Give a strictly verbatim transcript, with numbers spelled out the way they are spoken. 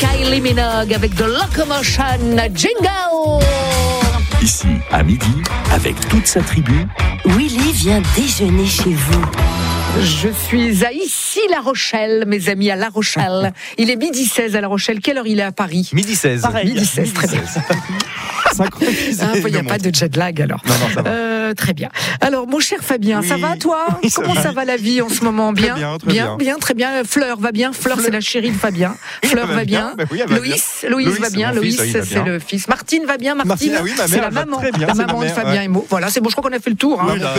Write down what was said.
Kylie Minogue avec The Locomotion Jingle. Ici, à midi, avec toute sa tribu, Willy vient déjeuner chez vous. Je suis à Issy-La Rochelle, mes amis, à La Rochelle. Il est midi seize à La Rochelle. Quelle heure il est à Paris ? Midi seize. Pareil. Midi seize, très bien. Synchronisé. Ah, il n'y a pas de jet lag alors. Non, non, ça va. Euh, très bien. Alors, mon cher Fabien, Oui. ça va toi ? Oui, ça Comment va. ça va la vie en ce moment ? Bien, Très bien, très bien, bien. bien, très bien. Fleur va bien. Fleur, c'est la chérie de Fabien. Fleur Elle va bien. Bah oui, elle va Loïs, bien. Loïs Loïs, va c'est bien. mon Loïs, fils, oui, il va c'est bien. le fils. Martine va bien. Martine, Martine, ah oui, ma c'est mère, la elle va maman, très bien, la c'est ma maman de mère, Fabien ouais. et Maud. Voilà, c'est bon. Je crois qu'on a fait le tour. Hein. Oui, là,